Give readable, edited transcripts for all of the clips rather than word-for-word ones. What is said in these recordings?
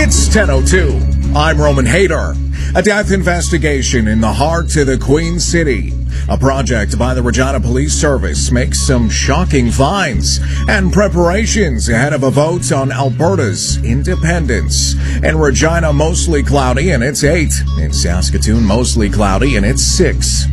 It's 10:02. I'm Roman Hayter. A death investigation in the heart of the Queen City. A project by the Regina Police Service makes some shocking finds and preparations ahead of a vote on Alberta's independence. In Regina, mostly cloudy and it's 8. In Saskatoon, mostly cloudy and it's 6.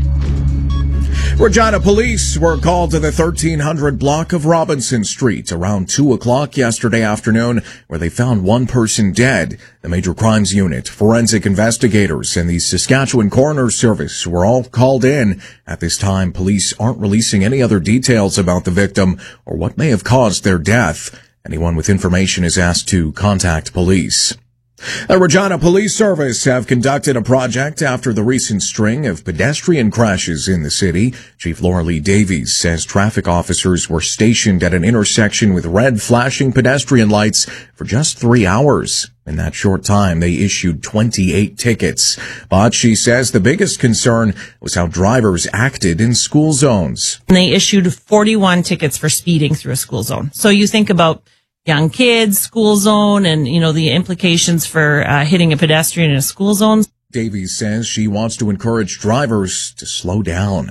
Regina police were called to the 1300 block of Robinson Street around 2 o'clock yesterday afternoon, where they found one person dead. The Major Crimes Unit, forensic investigators, and the Saskatchewan Coroner's Service were all called in. At this time, police aren't releasing any other details about the victim or what may have caused their death. Anyone with information is asked to contact police. The Regina Police Service have conducted a project after the recent string of pedestrian crashes in the city. Chief Laura Lee Davies says traffic officers were stationed at an intersection with red flashing pedestrian lights for just 3 hours. In that short time, they issued 28 tickets. But she says the biggest concern was how drivers acted in school zones. They issued 41 tickets for speeding through a school zone. So you think about young kids, school zone, and, the implications for hitting a pedestrian in a school zone. Davies says she wants to encourage drivers to slow down.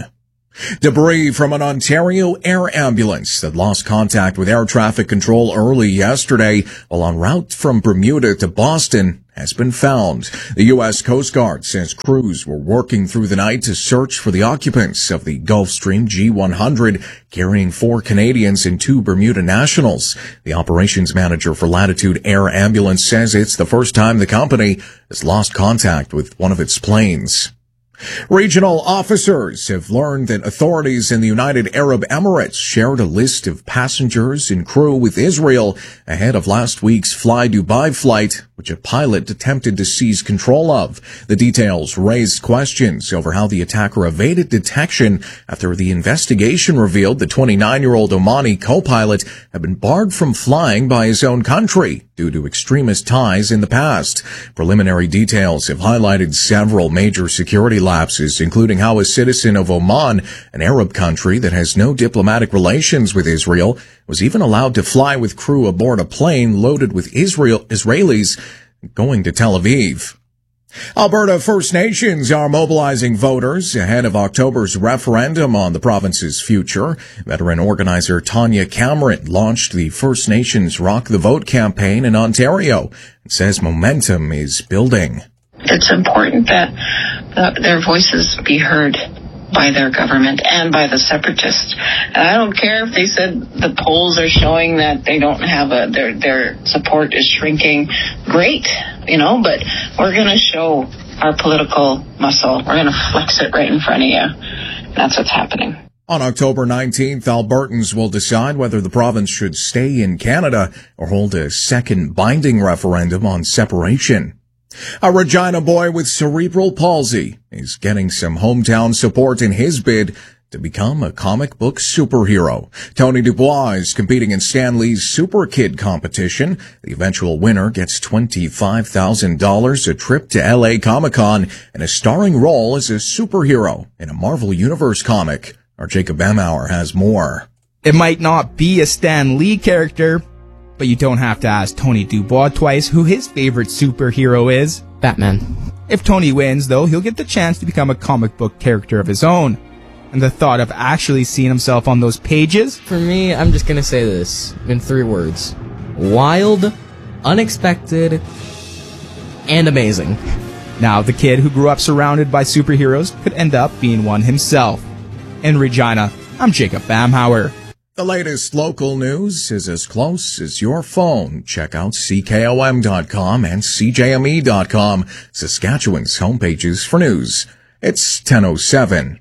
Debris from an Ontario air ambulance that lost contact with air traffic control early yesterday while en route from Bermuda to Boston has been found. The U.S. Coast Guard says crews were working through the night to search for the occupants of the Gulfstream G100 carrying 4 Canadians and 2 Bermuda nationals. The operations manager for Latitude Air Ambulance says it's the first time the company has lost contact with one of its planes. Regional officers have learned that authorities in the United Arab Emirates shared a list of passengers and crew with Israel ahead of last week's Fly Dubai flight, which a pilot attempted to seize control of. The details raised questions over how the attacker evaded detection after the investigation revealed the 29-year-old Omani co-pilot had been barred from flying by his own country due to extremist ties in the past. Preliminary details have highlighted several major security lapses, including how a citizen of Oman, an Arab country that has no diplomatic relations with Israel, was even allowed to fly with crew aboard a plane loaded with Israelis going to Tel Aviv. Alberta First Nations are mobilizing voters ahead of October's referendum on the province's future. Veteran organizer Tanya Cameron launched the First Nations Rock the Vote campaign in Ontario and says momentum is building. It's important that their voices be heard by their government and by the separatists. And I don't care if they said the polls are showing that they don't have their support is shrinking. Great, but we're going to show our political muscle. We're going to flex it right in front of you. That's what's happening. On October 19th, Albertans will decide whether the province should stay in Canada or hold a second binding referendum on separation. A Regina boy with cerebral palsy is getting some hometown support in his bid to become a comic book superhero. Tony Dubois is competing in Stan Lee's Super Kid competition. The eventual winner gets $25,000, a trip to LA Comic-Con, and a starring role as a superhero in a Marvel Universe comic. Our Jacob Bamauer has more. It might not be a Stan Lee character, but you don't have to ask Tony Dubois twice who his favorite superhero is. Batman. If Tony wins, though, he'll get the chance to become a comic book character of his own. And the thought of actually seeing himself on those pages? For me, I'm just gonna say this in 3 words. Wild, unexpected, and amazing. Now, the kid who grew up surrounded by superheroes could end up being one himself. In Regina, I'm Jacob Bamauer. The latest local news is as close as your phone. Check out CKOM.com and CJME.com, Saskatchewan's homepages for news. It's 10:07.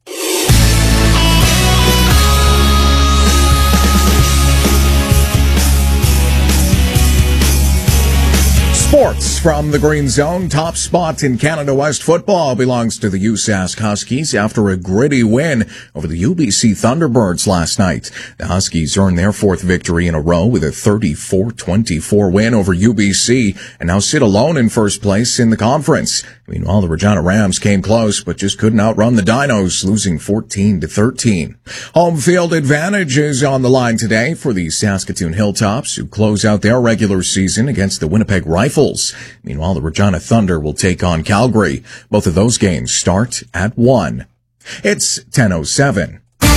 Sports from the Green Zone. Top spot in Canada West football belongs to the USask Huskies after a gritty win over the UBC Thunderbirds last night. The Huskies earned their 4th victory in a row with a 34-24 win over UBC and now sit alone in first place in the conference. Meanwhile, the Regina Rams came close but just couldn't outrun the Dinos, losing 14-13. Home field advantage is on the line today for the Saskatoon Hilltops, who close out their regular season against the Winnipeg Rifles Capitals. Meanwhile, the Regina Thunder will take on Calgary. Both of those games start at 1. It's 10:07.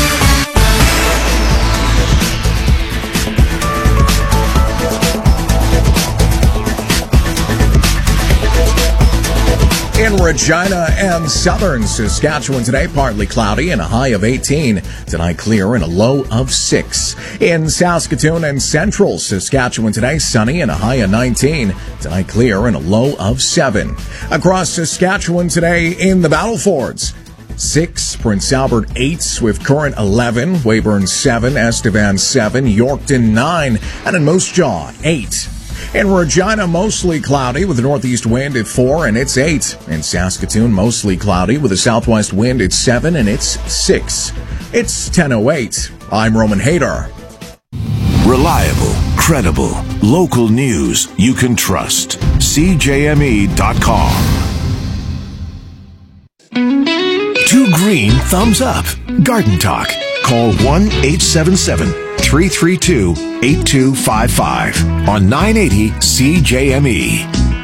In Regina and southern Saskatchewan today, partly cloudy and a high of 18. Tonight, clear and a low of 6. In Saskatoon and central Saskatchewan today, sunny and a high of 19. Tonight, clear and a low of 7. Across Saskatchewan today, in the Battlefords, 6, Prince Albert 8, with Current 11, Weyburn 7, Estevan 7, Yorkton 9, and in Moose Jaw 8. In Regina, mostly cloudy with a northeast wind at 4 and it's 8. In Saskatoon, mostly cloudy with a southwest wind at 7 and it's 6. It's 10:08. I'm Roman Hader. Reliable, credible, local news you can trust. CJME.com. 2 green thumbs up. Garden Talk. Call 1-877-332-8255 on 980 CJME.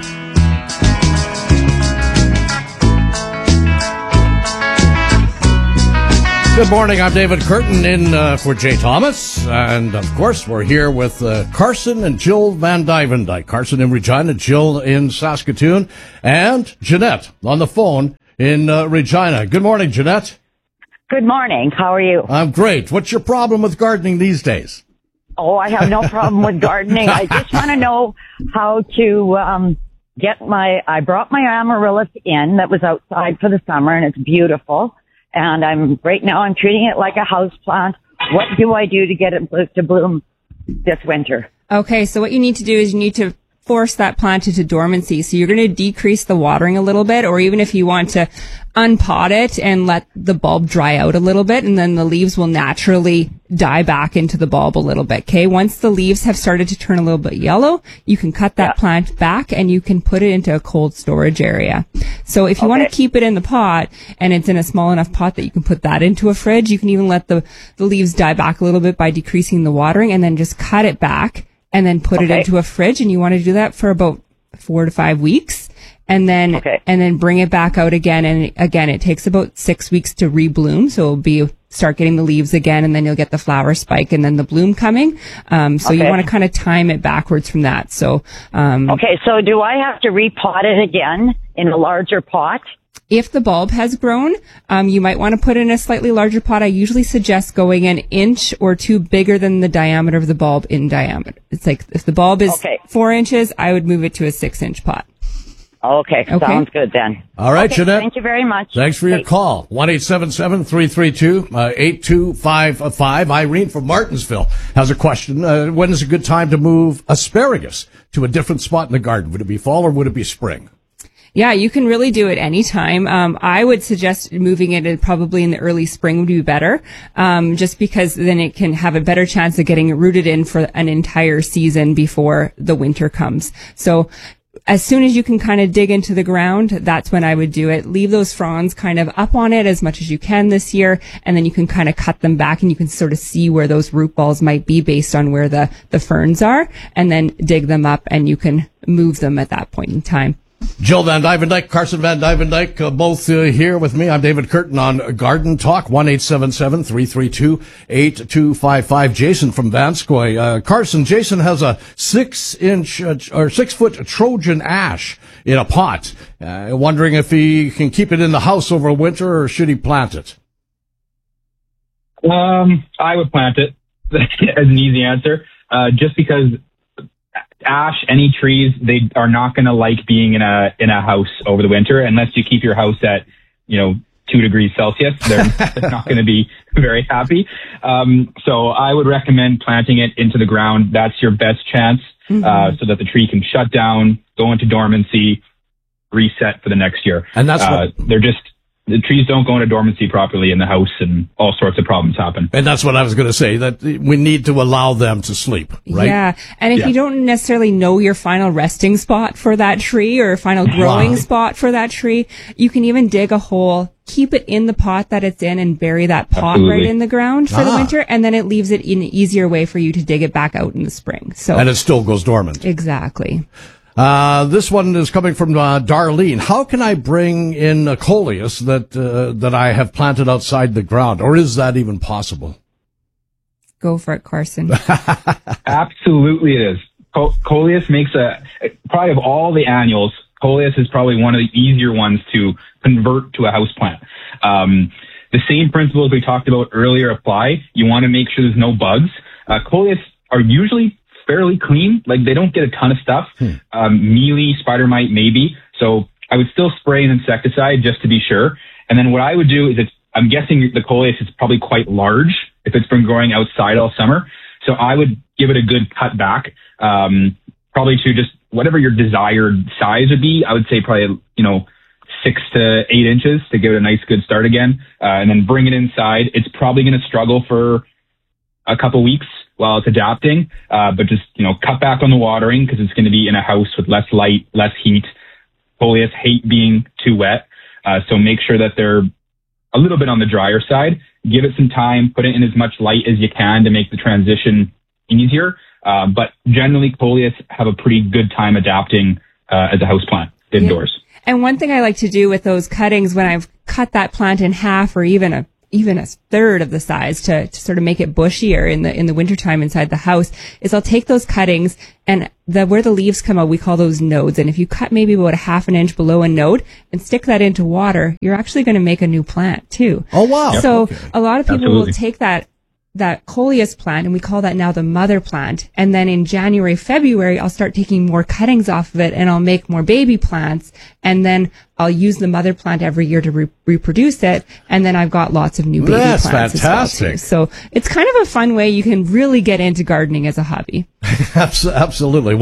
Good morning. I'm David Curtin in for Jay Thomas. And, of course, we're here with Carson and Jill Van Dyvendyke. Carson in Regina, Jill in Saskatoon, and Jeanette on the phone in Regina. Good morning, Jeanette. Good morning. How are you? I'm great. What's your problem with gardening these days? Oh, I have no problem with gardening. I just want to know how to I brought my amaryllis in that was outside for the summer, and it's beautiful. And right now I'm treating it like a house plant. What do I do to get it to bloom this winter? Okay, so what you need to do is you need to force that plant into dormancy. So you're going to decrease the watering a little bit, or even if you want to unpot it and let the bulb dry out a little bit, and then the leaves will naturally die back into the bulb a little bit. Okay. Once the leaves have started to turn a little bit yellow, you can cut that plant back and you can put it into a cold storage area. So if you want to keep it in the pot and it's in a small enough pot that you can put that into a fridge, you can even let the leaves die back a little bit by decreasing the watering and then just cut it back and then put it into a fridge. And you want to do that for about 4 to 5 weeks. And then, and then bring it back out again. And again, it takes about 6 weeks to rebloom. So it'll start getting the leaves again, and then you'll get the flower spike and then the bloom coming. So you want to kind of time it backwards from that. So, so do I have to repot it again in a larger pot? If the bulb has grown, you might want to put it in a slightly larger pot. I usually suggest going an inch or 2 bigger than the diameter of the bulb in diameter. It's like if the bulb is 4 inches, I would move it to a 6-inch pot. Okay, sounds good then. All right, Jeanette. Thank you very much. Thanks for your call. 1-877-332-8255. Irene from Martinsville has a question. When is a good time to move asparagus to a different spot in the garden? Would it be fall or would it be spring? Yeah, you can really do it anytime. I would suggest moving it probably in the early spring would be better, just because then it can have a better chance of getting rooted in for an entire season before the winter comes. So as soon as you can kind of dig into the ground, that's when I would do it. Leave those fronds kind of up on it as much as you can this year, and then you can kind of cut them back and you can sort of see where those root balls might be based on where the ferns are, and then dig them up and you can move them at that point in time. Jill Van Dyvendyke, Carson Van Dyvendyke, both here with me. I'm David Curtin on Garden Talk, 1-877-332-8255. Jason from Vanscoy. Carson, Jason has a 6-inch or 6-foot Trojan ash in a pot. Wondering if he can keep it in the house over winter or should he plant it? I would plant it as an easy answer, just because ash, any trees, they are not going to like being in a house over the winter unless you keep your house at, 2 degrees Celsius. They're not going to be very happy. So I would recommend planting it into the ground. That's your best chance, so that the tree can shut down, go into dormancy, reset for the next year. And that's the trees don't go into dormancy properly in the house and all sorts of problems happen. And that's what I was going to say, that we need to allow them to sleep, right? Yeah. And if you don't necessarily know your final resting spot for that tree or final growing spot for that tree, you can even dig a hole, keep it in the pot that it's in and bury that pot right in the ground for the winter. And then it leaves it in an easier way for you to dig it back out in the spring. So, and it still goes dormant. Exactly. This one is coming from Darlene. How can I bring in a coleus that I have planted outside the ground, or is that even possible? Go for it, Carson. Absolutely it is. Coleus makes probably of all the annuals, Coleus is probably one of the easier ones to convert to a houseplant. The same principles we talked about earlier apply. You want to make sure there's no bugs. Coleus are usually fairly clean. Like, they don't get a ton of stuff. Mealy, spider mite, maybe. So I would still spray an insecticide just to be sure. And then what I would do is, I'm guessing the Coleus is probably quite large if it's been growing outside all summer. So I would give it a good cut back, probably to just whatever your desired size would be. I would say probably, 6 to 8 inches to give it a nice good start again, and then bring it inside. It's probably going to struggle for a couple weeks while it's adapting, but just, cut back on the watering because it's going to be in a house with less light, less heat. Coleus hate being too wet, so make sure that they're a little bit on the drier side. Give it some time, put it in as much light as you can to make the transition easier. But generally, Coleus have a pretty good time adapting as a houseplant indoors. And one thing I like to do with those cuttings when I've cut that plant in half or even a third of the size to sort of make it bushier in the wintertime inside the house is I'll take those cuttings and where the leaves come out, we call those nodes. And if you cut maybe about a half an inch below a node and stick that into water, you're actually going to make a new plant too. Oh, wow. So a lot of people will take that Coleus plant, and we call that now the mother plant. And then in January, February, I'll start taking more cuttings off of it and I'll make more baby plants. And then I'll use the mother plant every year to reproduce it. And then I've got lots of new baby plants. That's fantastic. As well too. So it's kind of a fun way you can really get into gardening as a hobby. Absolutely.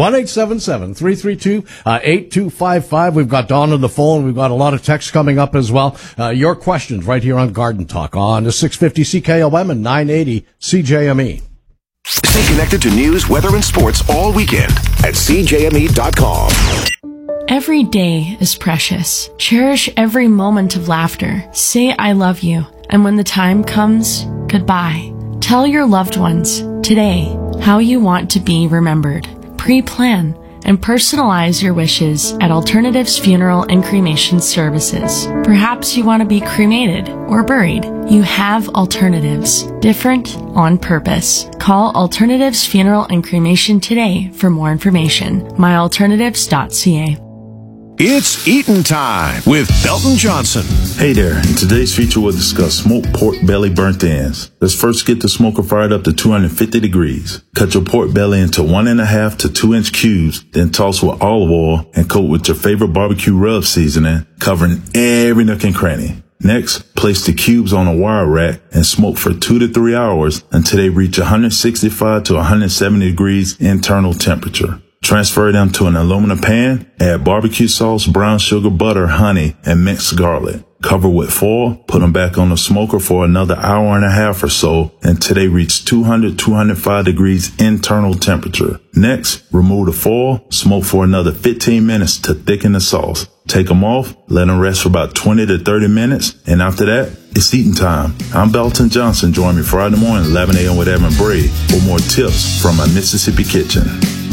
1-877-332-8255. We've got Dawn on the phone. We've got a lot of texts coming up as well. Your questions right here on Garden Talk on the 650 CKOM and 980 CJME. Stay connected to news, weather, and sports all weekend at CJME.com. Every day is precious. Cherish every moment of laughter. Say I love you. And when the time comes, goodbye. Tell your loved ones today how you want to be remembered. Pre-plan and personalize your wishes at Alternatives Funeral and Cremation Services. Perhaps you want to be cremated or buried. You have alternatives. Different on purpose. Call Alternatives Funeral and Cremation today for more information. myalternatives.ca. It's eating time with Belton Johnson. Hey there. In today's feature, we'll discuss smoked pork belly burnt ends. Let's first get the smoker fired up to 250 degrees. Cut your pork belly into 1.5 to 2 inch cubes, then toss with olive oil and coat with your favorite barbecue rub seasoning, covering every nook and cranny. Next, place the cubes on a wire rack and smoke for 2 to 3 hours until they reach 165 to 170 degrees internal temperature. Transfer them to an aluminum pan, add barbecue sauce, brown sugar, butter, honey, and minced garlic. Cover with foil, put them back on the smoker for another hour and a half or so until they reach 200-205 degrees internal temperature. Next, remove the foil, smoke for another 15 minutes to thicken the sauce. Take them off, let them rest for about 20 to 30 minutes, and after that, it's eating time. I'm Belton Johnson. Join me Friday morning, 11 a.m. with Evan Bray for more tips from my Mississippi kitchen.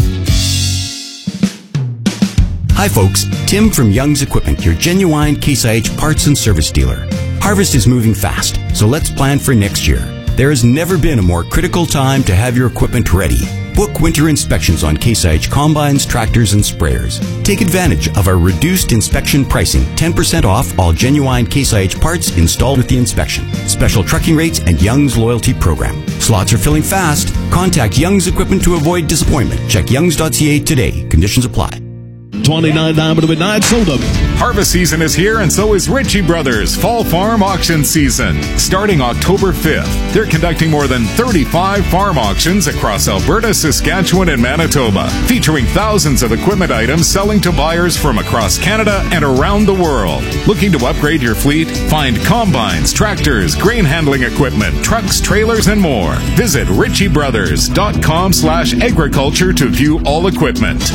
Hi folks, Tim from Young's Equipment, your genuine Case IH parts and service dealer. Harvest is moving fast, so let's plan for next year. There has never been a more critical time to have your equipment ready. Book winter inspections on Case IH combines, tractors, and sprayers. Take advantage of our reduced inspection pricing, 10% off all genuine Case IH parts installed with the inspection. Special trucking rates and Young's loyalty program. Slots are filling fast. Contact Young's Equipment to avoid disappointment. Check youngs.ca today. Conditions apply. $29.99 midnight sold up. Harvest season is here, and so is Ritchie Brothers Fall Farm Auction Season. Starting October 5th, they're conducting more than 35 farm auctions across Alberta, Saskatchewan, and Manitoba, featuring thousands of equipment items selling to buyers from across Canada and around the world. Looking to upgrade your fleet? Find combines, tractors, grain handling equipment, trucks, trailers, and more. Visit ritchiebrothers.com/agriculture to view all equipment.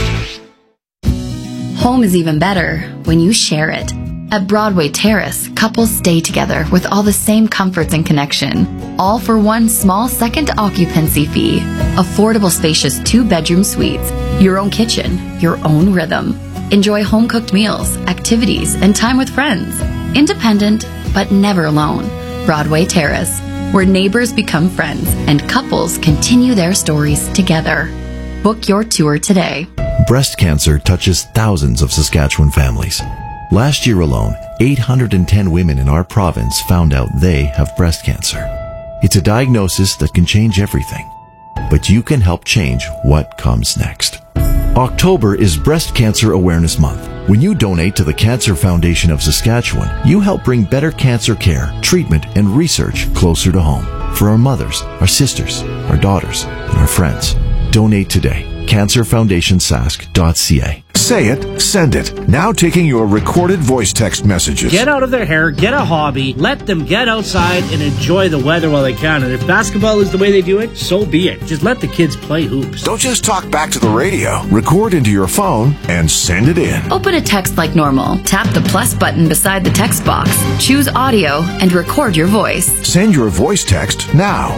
Home is even better when you share it. At Broadway Terrace, couples stay together with all the same comforts and connection, all for one small second occupancy fee. Affordable, spacious 2-bedroom suites, Your own kitchen, your own rhythm. Enjoy home-cooked meals, activities, and time with friends. Independent, but never alone. Broadway Terrace, where neighbors become friends and couples continue their stories together. Book your tour today. Breast cancer touches thousands of Saskatchewan families. Last year alone, 810 women in our province found out they have breast cancer. It's a diagnosis that can change everything, but you can help change what comes next. October is Breast Cancer Awareness Month. When you donate to the Cancer Foundation of Saskatchewan, you help bring better cancer care, treatment, and research closer to home for our mothers, our sisters, our daughters, and our friends. Donate today. CancerFoundationSask.ca. Say it, send it. Now taking your recorded voice text messages. Get out of their hair, get a hobby, let them get outside and enjoy the weather while they can. And if basketball is the way they do it, so be it. Just let the kids play hoops. Don't just talk back to the radio. Record into your phone and send it in. Open a text like normal. Tap the plus button beside the text box. Choose audio and record your voice. Send your voice text now.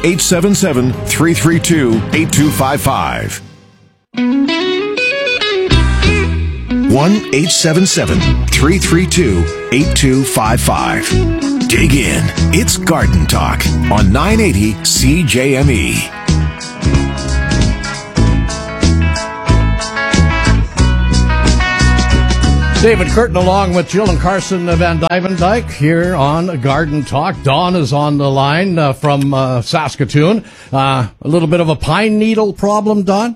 1-877-332-8255. 1-877-332-8255. Dig in. It's Garden Talk on 980 CJME. David Curtin along with Jill and Carson Van Dyke here on Garden Talk. Dawn is on the line from Saskatoon. A little bit of a pine needle problem, Dawn?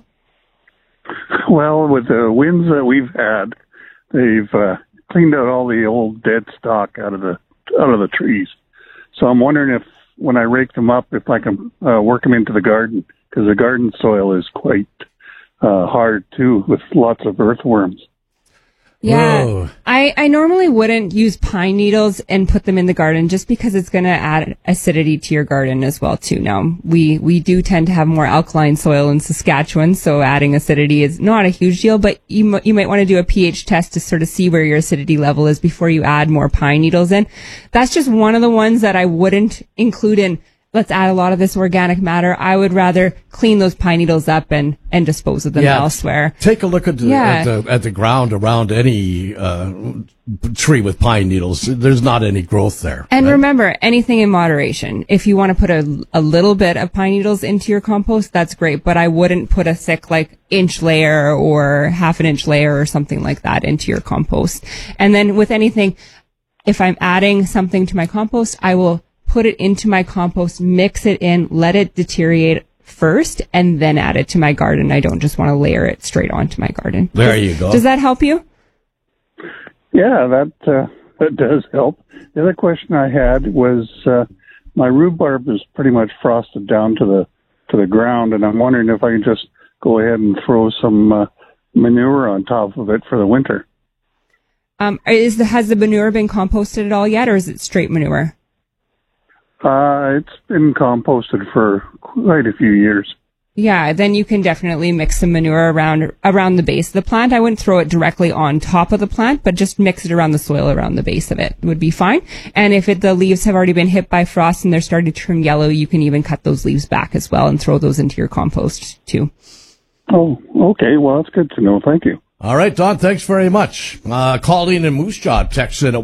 Well, with the winds that we've had, they've cleaned out all the old dead stock out of the trees. So I'm wondering if, when I rake them up, if I can work them into the garden, because the garden soil is quite hard too, with lots of earthworms. Yeah, Whoa. I normally wouldn't use pine needles and put them in the garden just because it's going to add acidity to your garden as well too. Now, we do tend to have more alkaline soil in Saskatchewan, so adding acidity is not a huge deal, but you might want to do a pH test to sort of see where your acidity level is before you add more pine needles in. That's just one of the ones that I wouldn't include in, let's add a lot of this organic matter. I would rather clean those pine needles up and dispose of them elsewhere. Take a look at the ground around any tree with pine needles. There's not any growth there. And remember, anything in moderation. If you want to put a little bit of pine needles into your compost, that's great. But I wouldn't put a thick, like, inch layer or half an inch layer or something like that into your compost. And then with anything, if I'm adding something to my compost, I will put it into my compost, mix it in, let it deteriorate first, and then add it to my garden. I don't just want to layer it straight onto my garden. There you go. Does that help you? Yeah, that does help. The other question I had was my rhubarb is pretty much frosted down to the ground, and I'm wondering if I can just go ahead and throw some manure on top of it for the winter. Has the manure been composted at all yet, or is it straight manure? It's been composted for quite a few years. Yeah, then you can definitely mix some manure around the base of the plant. I wouldn't throw it directly on top of the plant, but just mix it around the soil around the base of it. It would be fine. And if the leaves have already been hit by frost and they're starting to turn yellow, you can even cut those leaves back as well and throw those into your compost too. Oh, okay. Well, that's good to know. Thank you. All right, Don, thanks very much. Colleen in Moose Jaw text in at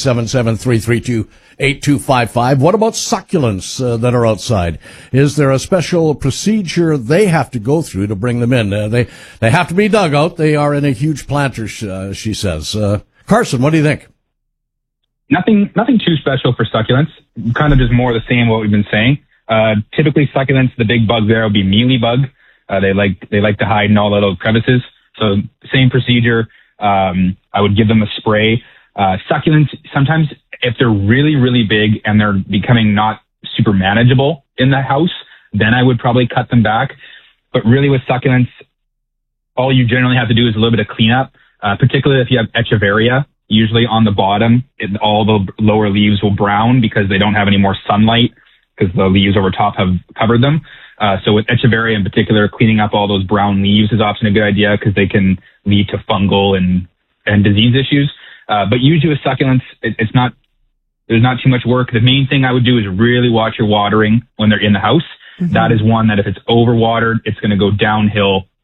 1-877-332-8255. What about succulents that are outside? Is there a special procedure they have to go through to bring them in? They have to be dug out. They are in a huge planter, she says. Carson, what do you think? Nothing too special for succulents. Kind of just more of the same what we've been saying. Typically succulents, the big bug there will be mealybug. They like to hide in all the little crevices. So same procedure. I would give them a spray. Succulents, sometimes if they're really, really big and they're becoming not super manageable in the house, then I would probably cut them back. But really with succulents, all you generally have to do is a little bit of cleanup, particularly if you have echeveria. Usually on the bottom, all the lower leaves will brown because they don't have any more sunlight because the leaves over top have covered them. So with echeveria in particular, cleaning up all those brown leaves is often a good idea because they can lead to fungal and disease issues. But usually with succulents, there's not too much work. The main thing I would do is really watch your watering when they're in the house. Mm-hmm. That is one that if it's overwatered, it's going to go downhill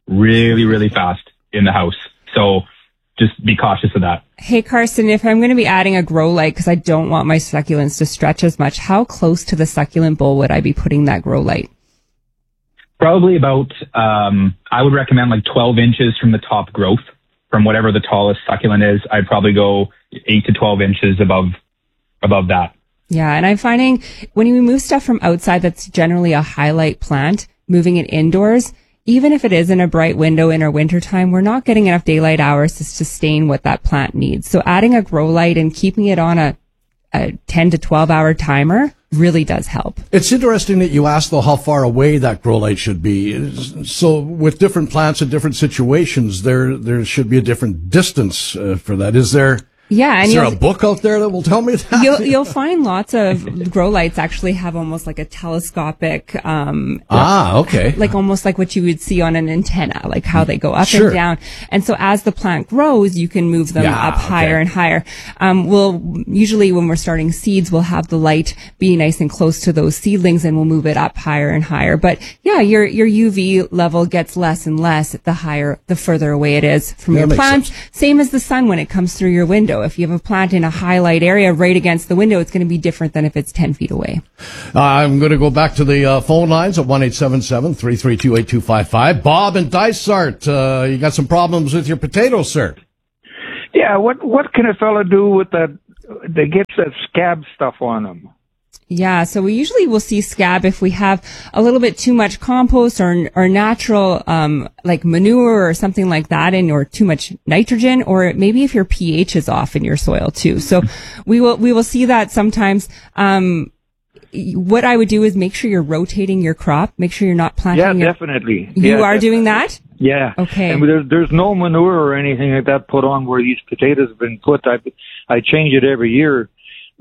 really, really fast in the house. So just be cautious of that. Hey, Carson, if I'm going to be adding a grow light, because I don't want my succulents to stretch as much, how close to the succulent bowl would I be putting that grow light? Probably about, I would recommend like 12 inches from the top growth, from whatever the tallest succulent is. I'd probably go 8 to 12 inches above that. Yeah, and I'm finding when you move stuff from outside that's generally a highlight plant, moving it indoors, even if it is in a bright window in our wintertime, we're not getting enough daylight hours to sustain what that plant needs. So adding a grow light and keeping it on a 10 to 12 hour timer really does help. It's interesting that you asked, though, how far away that grow light should be. So with different plants in different situations, there should be a different distance for that. Is there a book out there that will tell me that? You'll find lots of grow lights actually have almost like a telescopic, okay. Like almost like what you would see on an antenna, like how they go up Sure. and down. And so as the plant grows, you can move them up higher and higher. We'll usually when we're starting seeds, we'll have the light be nice and close to those seedlings and we'll move it up higher and higher. But yeah, your UV level gets less and less the further away it is from your plants. Same as the sun when it comes through your window. If you have a plant in a highlight area right against the window, it's going to be different than if it's 10 feet away. I'm going to go back to the phone lines at 1-877-332-8255. Bob and Dysart, you got some problems with your potatoes, sir. Yeah, what can a fella do with that? They get that scab stuff on them. Yeah, so we usually will see scab if we have a little bit too much compost or natural, like manure or something like that or too much nitrogen, or maybe if your pH is off in your soil too. So we will see that sometimes. What I would do is make sure you're rotating your crop. Make sure you're not planting. Yeah, definitely. You are doing that? Yeah. Okay. And there's no manure or anything like that put on where these potatoes have been put. I change it every year.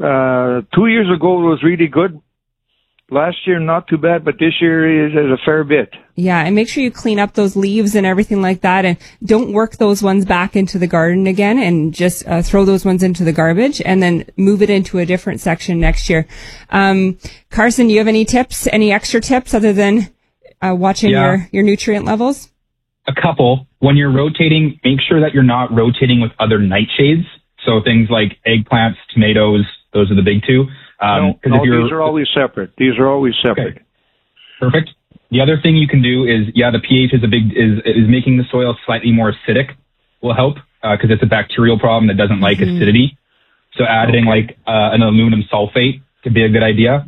2 years ago it was really good. Last year not too bad, but this year is a fair bit. Yeah, and make sure you clean up those leaves and everything like that, and don't work those ones back into the garden again, and just throw those ones into the garbage, and then move it into a different section next year. Carson, do you have any tips, any extra tips other than watching your nutrient levels? A couple. When you're rotating, make sure that you're not rotating with other nightshades. So things like eggplants, tomatoes, those are the big two. No, these are always separate. Okay. Perfect. The other thing you can do is, the pH is is making the soil slightly more acidic will help, because it's a bacterial problem that doesn't like acidity. So adding an aluminum sulfate could be a good idea.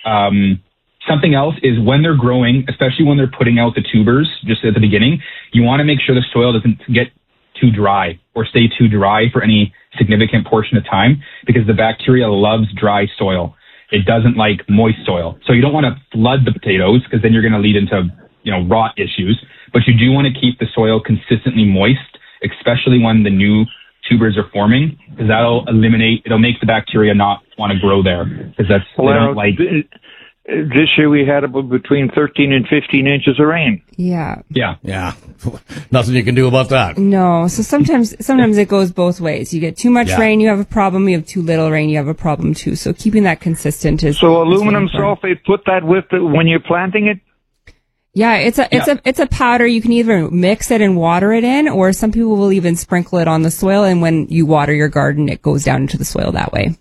Something else is when they're growing, especially when they're putting out the tubers just at the beginning, you want to make sure the soil doesn't get too dry or stay too dry for any significant portion of time, because the bacteria loves dry soil. It doesn't like moist soil. So you don't want to flood the potatoes, because then you're going to lead into, rot issues. But you do want to keep the soil consistently moist, especially when the new tubers are forming, because it'll make the bacteria not want to grow there, because they don't like. This year we had about between 13 and 15 inches of rain. Yeah. Yeah. Nothing you can do about that. No. So sometimes it goes both ways. You get too much rain, you have a problem. You have too little rain, you have a problem too. So keeping that consistent is. So aluminum sulfate, put that with when you're planting it? Yeah, it's a powder. You can either mix it and water it in, or some people will even sprinkle it on the soil, and when you water your garden, it goes down into the soil that way.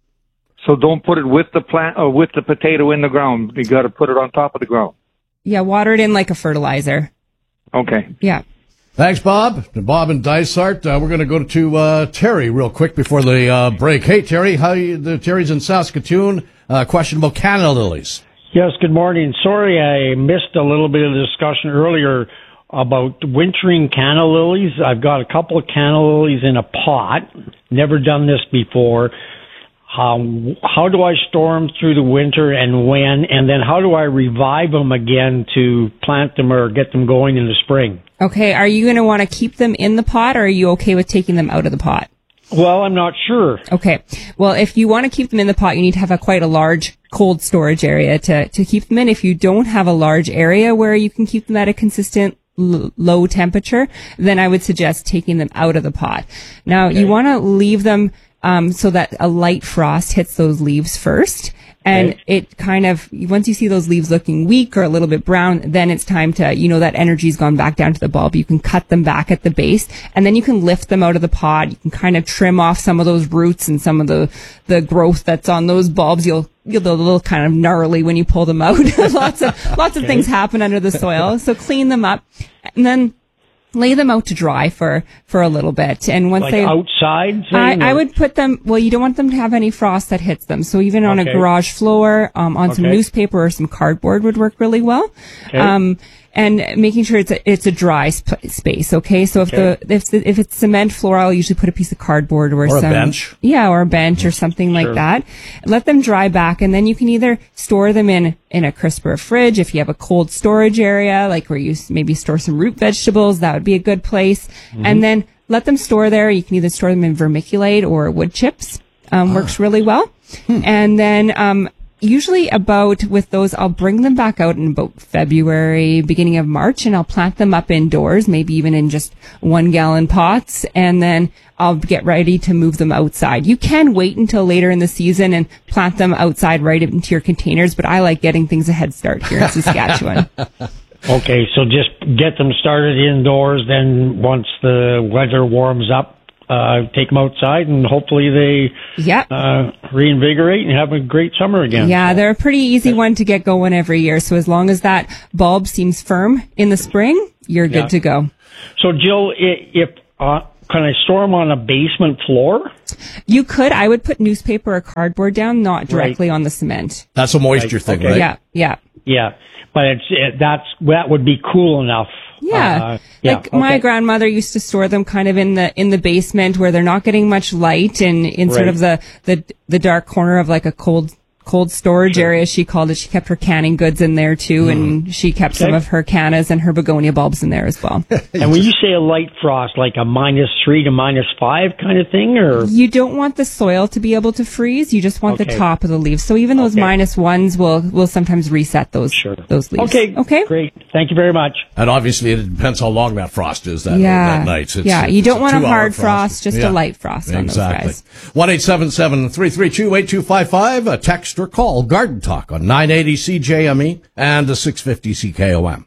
So don't put it with the plant or with the potato in the ground. You got to put it on top of the ground. Yeah, water it in like a fertilizer. Okay. Yeah. Thanks, Bob. Bob and Dysart. We're going to go to Terry real quick before the break. Hey, Terry, Terry's in Saskatoon. Question about canna lilies. Yes, good morning. Sorry I missed a little bit of the discussion earlier about wintering canna lilies. I've got a couple of canna lilies in a pot. Never done this before. How do I store them through the winter and when? And then how do I revive them again to plant them or get them going in the spring? Okay, are you going to want to keep them in the pot, or are you okay with taking them out of the pot? Well, I'm not sure. Okay. Well, if you want to keep them in the pot, you need to have quite a large cold storage area to keep them in. If you don't have a large area where you can keep them at a consistent low temperature, then I would suggest taking them out of the pot. Now, you want to leave them so that a light frost hits those leaves first. And it kind of, once you see those leaves looking weak or a little bit brown, then it's time to, that energy's gone back down to the bulb. You can cut them back at the base, and then you can lift them out of the pot. You can kind of trim off some of those roots and some of the growth that's on those bulbs. You'll get a little kind of gnarly when you pull them out. lots of things happen under the soil. So clean them up, and then lay them out to dry for a little bit. And once outside, I would put them, you don't want them to have any frost that hits them. So even on a garage floor, on some newspaper or some cardboard would work really well. Okay. And making sure it's a dry space. Okay. So if it's cement floor, I'll usually put a piece of cardboard or a bench. Yeah, or a bench or something like that. Let them dry back, and then you can either store them in a crisper fridge. If you have a cold storage area, like where you maybe store some root vegetables, that would be a good place. Mm-hmm. And then let them store there. You can either store them in vermiculite or wood chips. Works really well. And then, usually with those, I'll bring them back out in about February, beginning of March, and I'll plant them up indoors, maybe even in just 1 gallon pots. And then I'll get ready to move them outside. You can wait until later in the season and plant them outside right into your containers, but I like getting things a head start here in Saskatchewan. Okay, so just get them started indoors, then once the weather warms up, take them outside, and hopefully they reinvigorate and have a great summer again. Yeah, they're a pretty easy one to get going every year. So as long as that bulb seems firm in the spring, you're good to go. So Jill, if can I store them on a basement floor? You could. I would put newspaper or cardboard down, not directly on the cement. That's a moisture thing, right? Yeah. But that would be cool enough. Yeah. My grandmother used to store them kind of in the basement where they're not getting much light, and in sort of the dark corner of like a cold storage area, she called it. She kept her canning goods in there too, and she kept some of her cannas and her begonia bulbs in there as well. And when you say a light frost, like a -3 to -5 kind of thing, or? You don't want the soil to be able to freeze. You just want the top of the leaves. So even those -1s will sometimes reset those leaves. Okay. Great. Thank you very much. And obviously it depends how long that frost is that night. You don't want a hard frost, just a light frost on those guys. 1-877-332-8255, text or call Garden Talk on 980 CJME and 650 CKOM.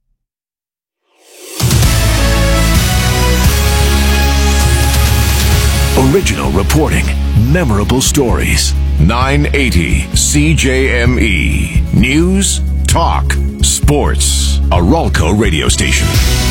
Original reporting, memorable stories. 980 CJME. News, talk, sports. A Ralco radio station.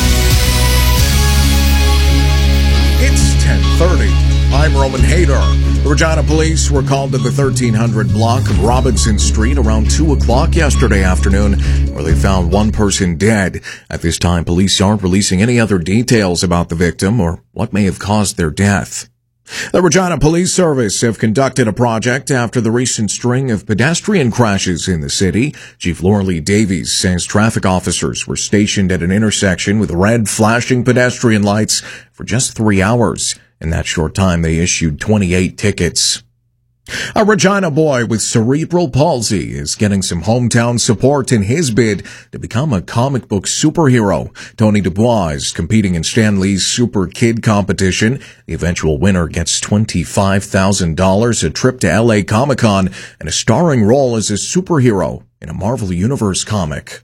It's 10:30. I'm Roman Hader. The Regina police were called to the 1300 block of Robinson Street around 2 o'clock yesterday afternoon, where they found one person dead. At this time, police aren't releasing any other details about the victim or what may have caused their death. The Regina Police Service have conducted a project after the recent string of pedestrian crashes in the city. Chief Lorley Davies says traffic officers were stationed at an intersection with red flashing pedestrian lights for just 3 hours. In that short time, they issued 28 tickets. A Regina boy with cerebral palsy is getting some hometown support in his bid to become a comic book superhero. Tony Dubois is competing in Stan Lee's Super Kid competition. The eventual winner gets $25,000, a trip to LA Comic-Con, and a starring role as a superhero in a Marvel Universe comic.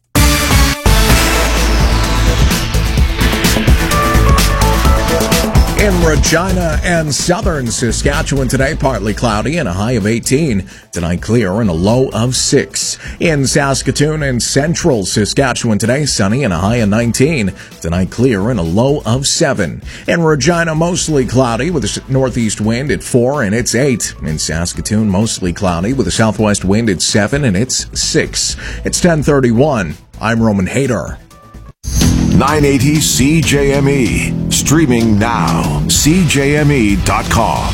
In Regina and southern Saskatchewan today, partly cloudy and a high of 18. Tonight, clear and a low of 6. In Saskatoon and central Saskatchewan today, sunny and a high of 19. Tonight, clear and a low of 7. In Regina, mostly cloudy with a northeast wind at 4 and it's 8. In Saskatoon, mostly cloudy with a southwest wind at 7 and it's 6. It's 10:31. I'm Roman Hader. 980 CJME. Streaming now. CJME.com.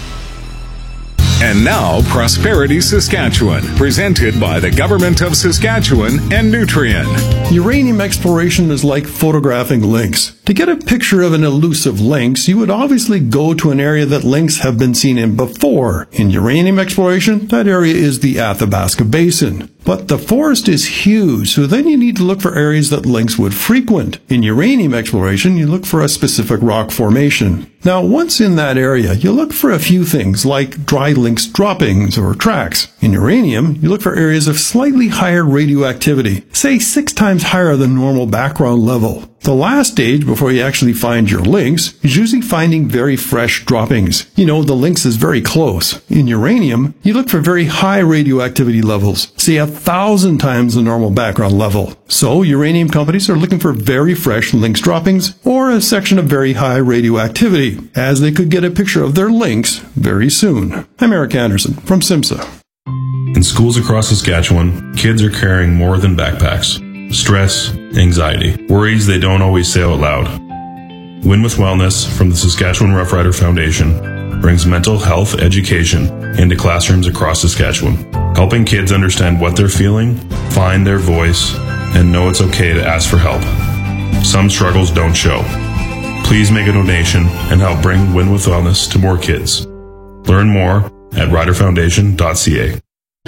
And now, Prosperity Saskatchewan, presented by the Government of Saskatchewan and Nutrien. Uranium exploration is like photographing lynx. To get a picture of an elusive lynx, you would obviously go to an area that lynx have been seen in before. In uranium exploration, that area is the Athabasca Basin. But the forest is huge, so then you need to look for areas that lynx would frequent. In uranium exploration, you look for a specific rock formation. Now, once in that area, you look for a few things like dry lynx droppings or tracks. In uranium, you look for areas of slightly higher radioactivity, say 6 times higher than normal background level. The last stage before you actually find your lynx is usually finding very fresh droppings. You know, the lynx is very close. In uranium, you look for very high radioactivity levels, say 1,000 times the normal background level. So, uranium companies are looking for very fresh lynx droppings or a section of very high radioactivity, as they could get a picture of their lynx very soon. I'm Eric Anderson from SIMSA. In schools across Saskatchewan, kids are carrying more than backpacks. Stress, anxiety, worries they don't always say out loud. Win with Wellness from the Saskatchewan Rough Rider Foundation brings mental health education into classrooms across Saskatchewan, helping kids understand what they're feeling, find their voice, and know it's okay to ask for help. Some struggles don't show. Please make a donation and help bring Win with Wellness to more kids. Learn more at riderfoundation.ca.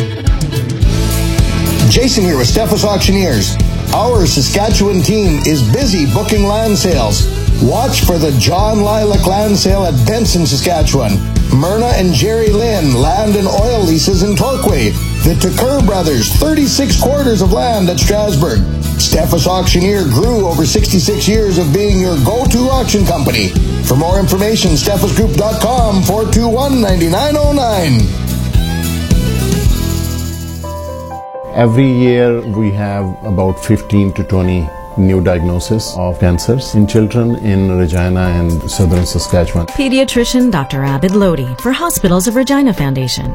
Jason here with Steffes Auctioneers. Our Saskatchewan team is busy booking land sales. Watch for the John Lilac Land Sale at Benson, Saskatchewan. Myrna and Jerry Lynn Land and Oil Leases in Torquay. The Tucker Brothers 36 quarters of land at Strasbourg. Steffes Auctioneer grew over 66 years of being your go-to auction company. For more information, steffesgroup.com 421-9909. Every year we have about 15 to 20 new diagnoses of cancers in children in Regina and southern Saskatchewan. Pediatrician Dr. Abid Lodi for Hospitals of Regina Foundation.